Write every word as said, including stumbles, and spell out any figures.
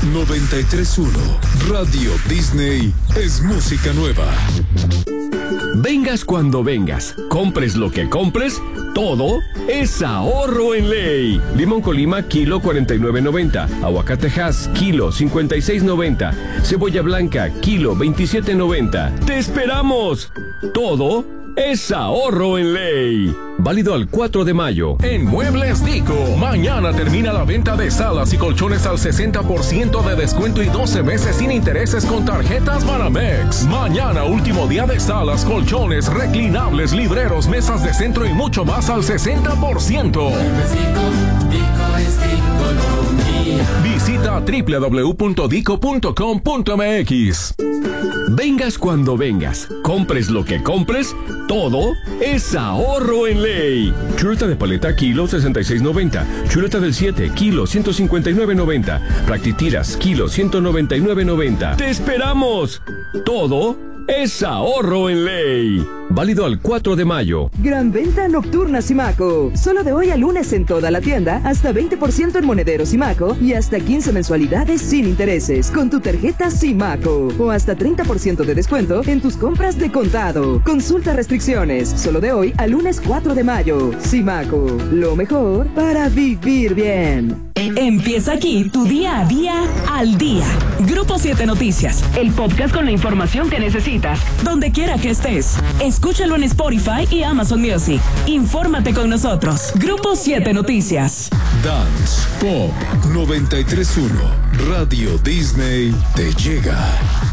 noventa y tres punto uno Radio Disney es música nueva. Vengas cuando vengas, compres lo que compres, todo es ahorro en ley. Limón Colima, kilo cuarenta y nueve noventa. Aguacate Hass, kilo cincuenta y seis noventa. Cebolla blanca, kilo veintisiete noventa. ¡Te esperamos! Todo es ahorro en ley. Válido al cuatro de mayo. En Muebles Dico, mañana termina la venta de salas y colchones al sesenta por ciento de descuento y doce meses sin intereses con tarjetas Banamex. Mañana, último día de salas, colchones, reclinables, libreros, mesas de centro y mucho más al sesenta por ciento. Muebles Dico, Dico es Diconomía. Visita doble u doble u doble u punto dico punto com punto m x. Vengas cuando vengas, compres lo que compres, todo es ahorro en ley. Chuleta de paleta, kilo sesenta y seis noventa. Chuleta del siete, kilo ciento cincuenta y nueve noventa. Practitiras, kilo ciento noventa y nueve noventa. ¡Te esperamos! Todo es ahorro en ley. Válido al cuatro de mayo. Gran venta nocturna Simaco. Solo de hoy a lunes en toda la tienda, hasta veinte por ciento en monederos Simaco y hasta quince mensualidades sin intereses con tu tarjeta Simaco. O hasta treinta por ciento de descuento en tus compras de contado. Consulta restricciones. Solo de hoy a lunes cuatro de mayo. Simaco. Lo mejor para vivir bien. Empieza aquí tu día a día al día. Grupo siete Noticias, el podcast con la información que necesitas, donde quiera que estés. Escúchalo en Spotify y Amazon Music. Infórmate con nosotros. Grupo siete Noticias. Dance Pop noventa y tres punto uno Radio Disney te llega.